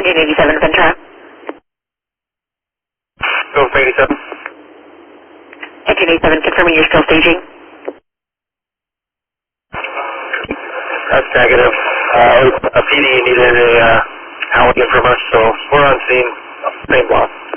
Engine 87 Ventura. Go for 87. Engine 87 confirming you're still staging. That's negative. A PD needed a Howling from us, so we're on scene. Same block.